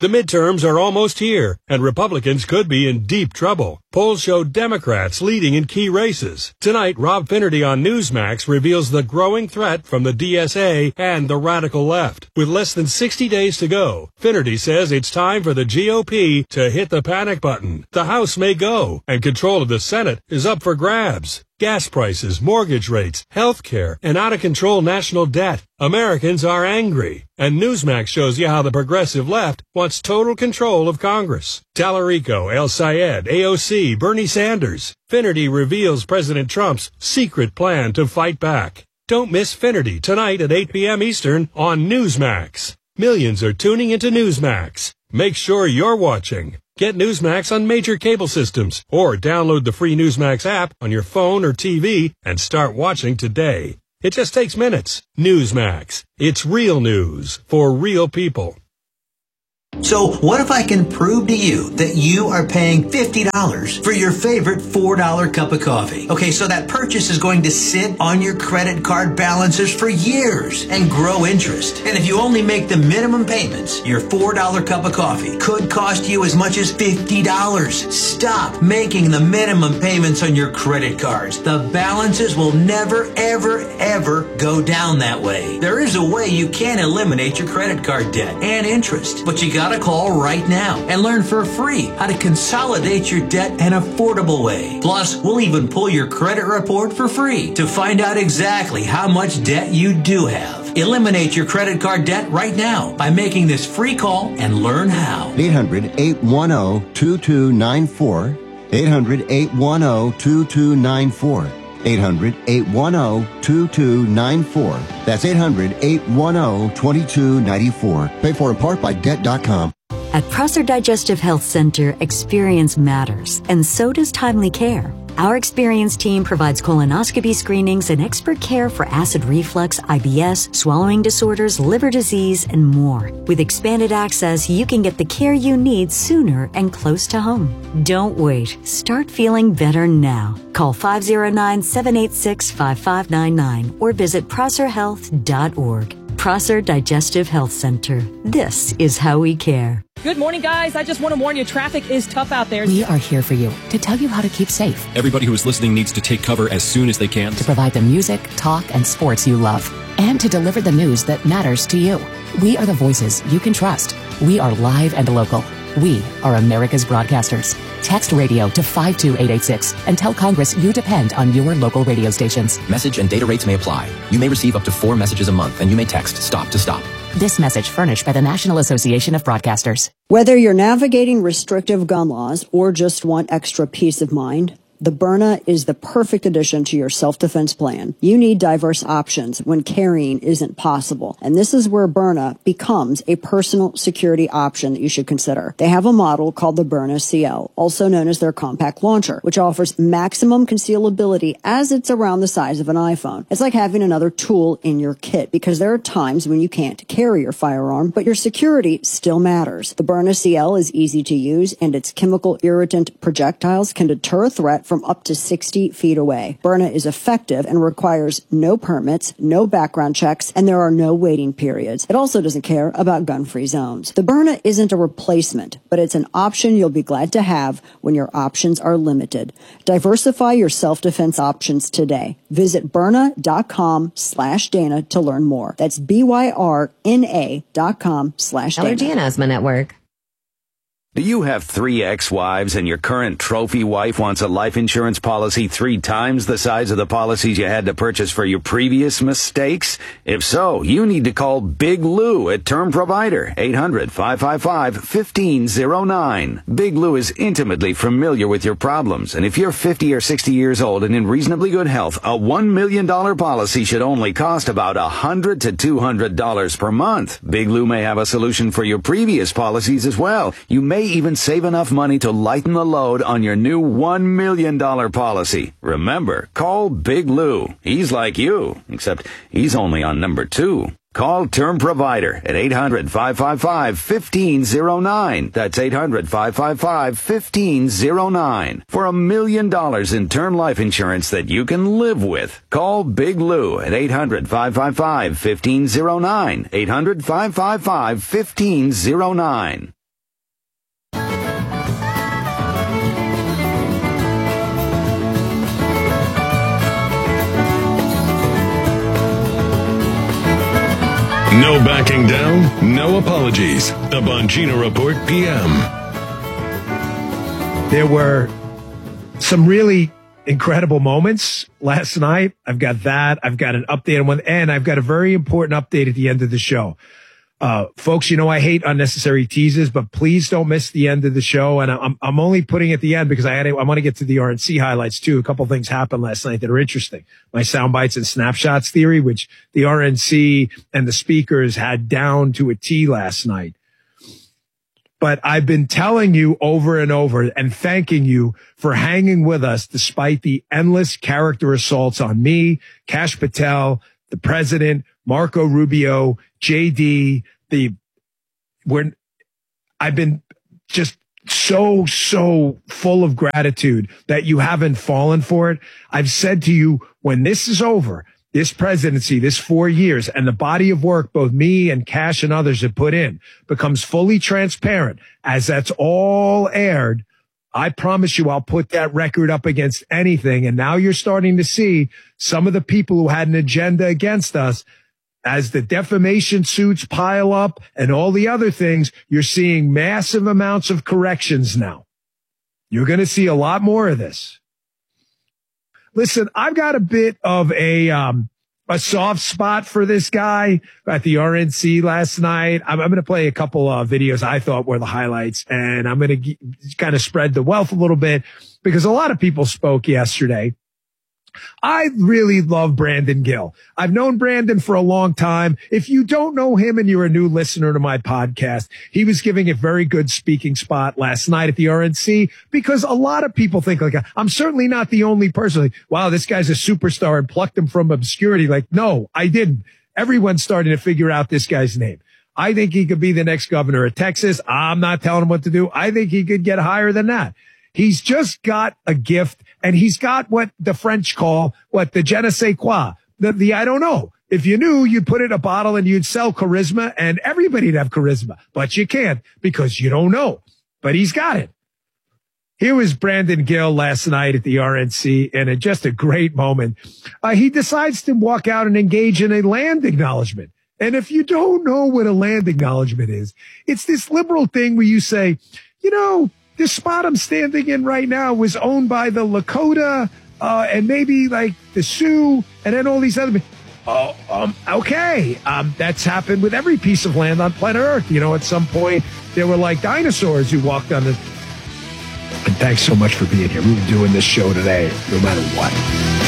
The midterms are almost here, and Republicans could be in deep trouble. Polls show Democrats leading in key races. Tonight, Rob Finnerty on Newsmax reveals the growing threat from the DSA and the radical left. With less than 60 days to go, Finnerty says it's time for the GOP to hit the panic button. The House may go, and control of the Senate is up for grabs. Gas prices, mortgage rates, health care, and out-of-control national debt. Americans are angry. And Newsmax shows you how the progressive left wants total control of Congress. Tallarico, El Sayed, AOC, Bernie Sanders. Finnerty reveals President Trump's secret plan to fight back. Don't miss Finnerty tonight at 8 p.m. Eastern on Newsmax. Millions are tuning into Newsmax. Make sure you're watching. Get Newsmax on major cable systems or download the free Newsmax app on your phone or TV and start watching today. It just takes minutes. Newsmax. It's real news for real people. So what if I can prove to you that you are paying $50 for your favorite $4 cup of coffee? Okay, so that purchase is going to sit on your credit card balances for years and grow interest. And if you only make the minimum payments, your $4 cup of coffee could cost you as much as $50. Stop making the minimum payments on your credit cards. The balances will never, ever, ever go down that way. There is a way you can eliminate your credit card debt and interest, but you gotta call right now and learn for free how to consolidate your debt an affordable way. Plus, we'll even pull your credit report for free to find out exactly how much debt you do have. Eliminate your credit card debt right now by making this free call and learn how. 800-810-2294. 800-810-2294. 800-810-2294. That's 800-810-2294. Paid for in part by Debt.com. At Prosser Digestive Health Center, experience matters, and so does timely care. Our experienced team provides colonoscopy screenings and expert care for acid reflux, IBS, swallowing disorders, liver disease, and more. With expanded access, you can get the care you need sooner and close to home. Don't wait. Start feeling better now. Call 509-786-5599 or visit prosserhealth.org. Prosser Digestive Health Center. This is how we care. Good morning, guys. I just want to warn you, traffic is tough out there. We are here for you to tell you how to keep safe. Everybody who is listening needs to take cover as soon as they can. To provide the music, talk, and sports you love. And to deliver the news that matters to you. We are the voices you can trust. We are live and local. We are America's broadcasters. Text radio to 52886 and tell Congress you depend on your local radio stations. Message and data rates may apply. You may receive up to 4 messages a month, and you may text STOP to STOP. This message furnished by the National Association of Broadcasters. Whether you're navigating restrictive gun laws or just want extra peace of mind, the Byrna is the perfect addition to your self-defense plan. You need diverse options when carrying isn't possible. And this is where Byrna becomes a personal security option that you should consider. They have a model called the Byrna CL, also known as their compact launcher, which offers maximum concealability as it's around the size of an iPhone. It's like having another tool in your kit because there are times when you can't carry your firearm, but your security still matters. The Byrna CL is easy to use, and its chemical irritant projectiles can deter a threat from up to 60 feet away. Byrna is effective and requires no permits, no background checks, and there are no waiting periods. It also doesn't care about gun-free zones. The Byrna isn't a replacement, but it's an option you'll be glad to have when your options are limited. Diversify your self-defense options today. Visit Byrna.com/Dana to learn more. That's BYRNA.com/Dana. Allergy and Asthma Network. Do you have 3 ex-wives and your current trophy wife wants a life insurance policy 3 times the size of the policies you had to purchase for your previous mistakes? If so, you need to call Big Lou at Term Provider, 800-555-1509. Big Lou is intimately familiar with your problems, and if you're 50 or 60 years old and in reasonably good health, a $1 million policy should only cost about $100 to $200 per month. Big Lou may have a solution for your previous policies as well. You may even save enough money to lighten the load on your new $1 million policy. Remember, call Big Lou. He's like you, except he's only on number 2. Call Term Provider at 800-555-1509. That's 800-555-1509. For $1 million in term life insurance that you can live with. Call Big Lou at 800-555-1509. 800-555-1509. No backing down, no apologies. The Bongino Report PM. There were some really incredible moments last night. I've got that. I've got an update on one, and I've got a very important update at the end of the show. Folks, you know I hate unnecessary teases, but please don't miss the end of the show. And I'm only putting at the end because I want to get to the RNC highlights too. A couple of things happened last night that are interesting. My sound bites and snapshots theory, which the RNC and the speakers had down to a T last night. But I've been telling you over and over and thanking you for hanging with us despite the endless character assaults on me, Kash Patel, the president, Marco Rubio, JD. I've been just so full of gratitude that you haven't fallen for it. I've said to you, when this is over, this presidency, this 4 years, and the body of work both me and Kash and others have put in becomes fully transparent, as that's all aired, I promise you I'll put that record up against anything. And now you're starting to see some of the people who had an agenda against us. As the defamation suits pile up and all the other things, you're seeing massive amounts of corrections now. You're going to see a lot more of this. Listen, I've got a bit of a soft spot for this guy at the RNC last night. I'm going to play a couple of videos I thought were the highlights, and I'm going to kind of spread the wealth a little bit because a lot of people spoke yesterday. I really love Brandon Gill. I've known Brandon for a long time. If you don't know him and you're a new listener to my podcast, he was giving a very good speaking spot last night at the RNC because a lot of people think like, I'm certainly not the only person. Like, wow, this guy's a superstar and plucked him from obscurity. Like, no, I didn't. Everyone's starting to figure out this guy's name. I think he could be the next governor of Texas. I'm not telling him what to do. I think he could get higher than that. He's just got a gift, and he's got what the French call the je ne sais quoi, the I don't know. If you knew, you'd put it in a bottle and you'd sell charisma, and everybody'd have charisma, but you can't because you don't know. But he's got it. Here was Brandon Gill last night at the RNC, and just a great moment. He decides to walk out and engage in a land acknowledgement. And if you don't know what a land acknowledgement is, it's this liberal thing where you say, you know, this spot I'm standing in right now was owned by the Lakota, and maybe like the Sioux, and then all these other. Okay. That's happened with every piece of land on planet Earth. You know, at some point there were like dinosaurs who walked on the. And thanks so much for being here. We were doing this show today, no matter what.